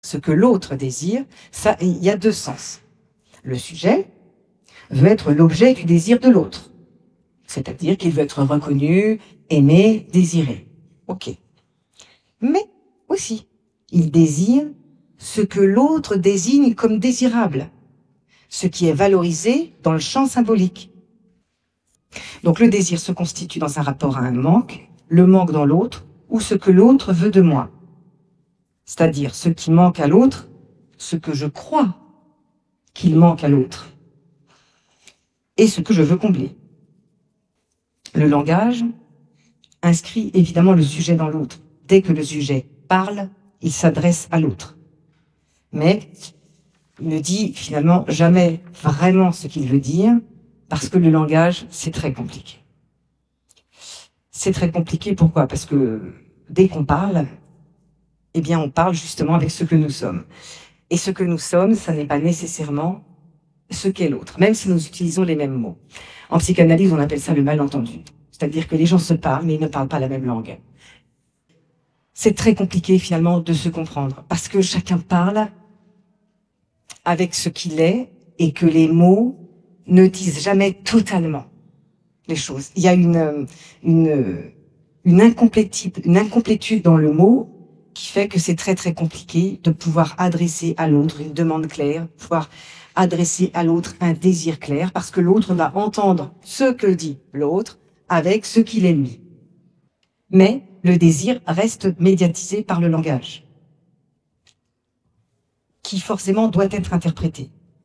ce que l'autre désire, ça, il y a deux sens. Le sujet veut être l'objet du désir de l'autre. C'est-à-dire qu'il veut être reconnu, aimé, désiré. Ok. Mais aussi, il désire ce que l'autre désigne comme désirable, ce qui est valorisé dans le champ symbolique. Donc le désir se constitue dans un rapport à un manque, le manque dans l'autre, ou ce que l'autre veut de moi. C'est-à-dire ce qui manque à l'autre, ce que je crois qu'il manque à l'autre, et ce que je veux combler. Le langage inscrit évidemment le sujet dans l'autre. Dès que le sujet parle, il s'adresse à l'autre. Mais il ne dit finalement jamais vraiment ce qu'il veut dire, parce que le langage, c'est très compliqué. C'est très compliqué, pourquoi? Parce que dès qu'on parle, eh bien on parle justement avec ce que nous sommes. Et ce que nous sommes, ça n'est pas nécessairement ce qu'est l'autre, même si nous utilisons les mêmes mots. En psychanalyse, on appelle ça le malentendu. C'est-à-dire que les gens se parlent, mais ils ne parlent pas la même langue. C'est très compliqué finalement de se comprendre, parce que chacun parle avec ce qu'il est, et que les mots ne disent jamais totalement les choses. Il y a une incomplétude dans le mot qui fait que c'est très très compliqué de pouvoir adresser à l'autre une demande claire, pouvoir adresser à l'autre un désir clair, parce que l'autre va entendre ce que dit l'autre avec ce qu'il est lui. Mais le désir reste médiatisé par le langage, qui forcément doit être interprété.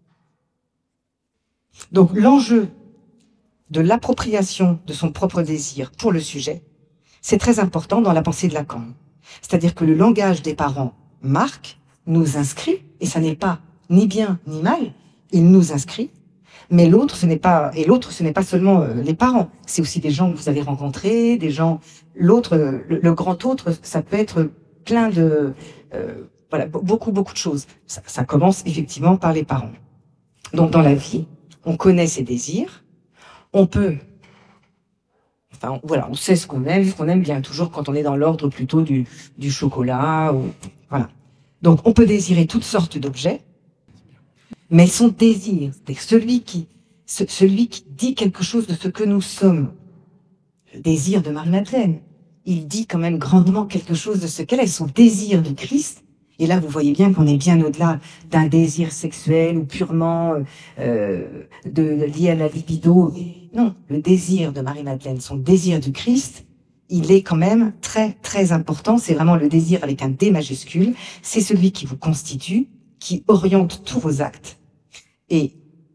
Donc l'enjeu de l'appropriation de son propre désir pour le sujet, c'est très important dans la pensée de Lacan. C'est-à-dire que le langage des parents marque, nous inscrit, et ça n'est pas ni bien ni mal, il nous inscrit, mais l'autre, ce n'est pas seulement les parents, c'est aussi des gens que vous avez rencontrés, des gens, l'autre, le grand autre, ça peut être plein de, voilà, beaucoup de choses. Ça commence effectivement par les parents. Donc dans la vie, on connaît ses désirs, on peut, enfin voilà, on sait ce qu'on aime bien toujours quand on est dans l'ordre plutôt du chocolat, ou, voilà. Donc on peut désirer toutes sortes d'objets, mais son désir, c'est celui qui dit quelque chose de ce que nous sommes. Le désir de Marie-Madeleine, il dit quand même grandement quelque chose de ce qu'elle est, son désir du Christ. Et là, vous voyez bien qu'on est bien au-delà d'un désir sexuel ou purement lié à la libido. Non, le désir de Marie-Madeleine, son désir du Christ, il est quand même très très important. C'est vraiment le désir avec un D majuscule. C'est celui qui vous constitue, qui oriente tous vos actes et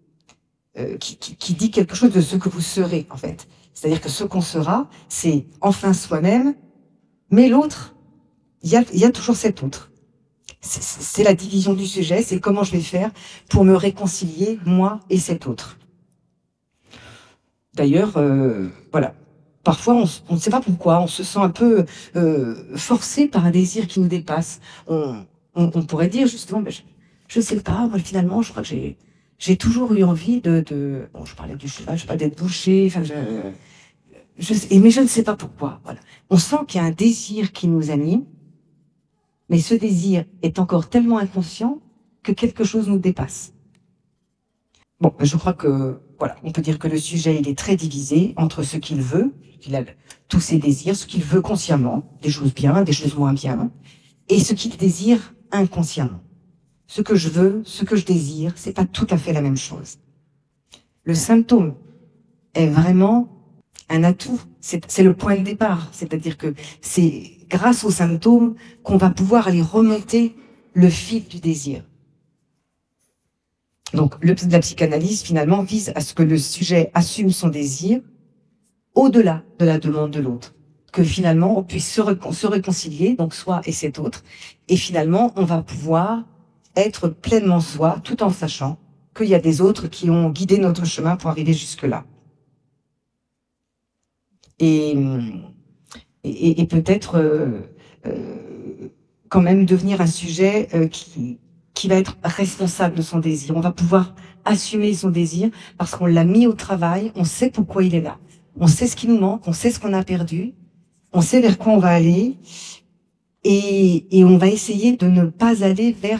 qui dit quelque chose de ce que vous serez en fait. C'est-à-dire que ce qu'on sera, c'est enfin soi-même, mais l'autre, il y a toujours cet autre. C'est la division du sujet, c'est comment je vais faire pour me réconcilier, moi et cet autre. D'ailleurs, voilà, parfois on ne sait pas pourquoi, on se sent un peu forcé par un désir qui nous dépasse. On pourrait dire justement, ben, je sais pas, moi finalement, je crois que j'ai toujours eu envie bon, je parlais du cheval, je parlais d'être boucher, enfin, mais je ne sais pas pourquoi, voilà. On sent qu'il y a un désir qui nous anime, mais ce désir est encore tellement inconscient que quelque chose nous dépasse. Bon, je crois que, voilà, on peut dire que le sujet, il est très divisé entre ce qu'il veut, qu'il a tous ses désirs, ce qu'il veut consciemment, des choses bien, des choses moins bien, et ce qu'il désire inconsciemment. Ce que je veux, ce que je désire, c'est pas tout à fait la même chose. Le symptôme est vraiment un atout, c'est le point de départ, c'est-à-dire que c'est grâce aux symptômes qu'on va pouvoir aller remonter le fil du désir. Donc la psychanalyse finalement vise à ce que le sujet assume son désir au-delà de la demande de l'autre, que finalement on puisse se réconcilier, donc soi et cet autre, et finalement on va pouvoir être pleinement soi, tout en sachant qu'il y a des autres qui ont guidé notre chemin pour arriver jusque-là. Et peut-être quand même devenir un sujet qui va être responsable de son désir. On va pouvoir assumer son désir parce qu'on l'a mis au travail, on sait pourquoi il est là. On sait ce qui nous manque, on sait ce qu'on a perdu, on sait vers quoi on va aller. et on va essayer de ne pas aller vers